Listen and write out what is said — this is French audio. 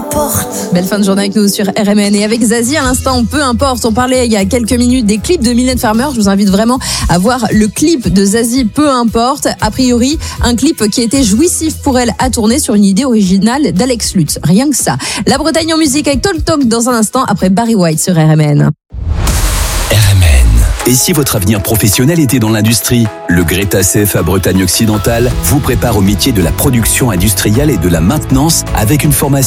importe. Belle fin de journée avec nous sur RMN et avec Zazie à l'instant, peu importe. On parlait il y a quelques minutes des clips de Mylène Farmer. Je vous invite vraiment à voir le clip de Zazie, peu importe. A priori, un clip qui a été jouissif pour elle à tourner sur une idée originale d'Alex Lutz. Rien que ça. La Bretagne en musique avec Talk Talk dans un instant après Barry White sur RMN. RMN. Et si votre avenir professionnel était dans l'industrie ? Le Greta CFA Bretagne Occidentale vous prépare au métier de la production industrielle et de la maintenance avec une formation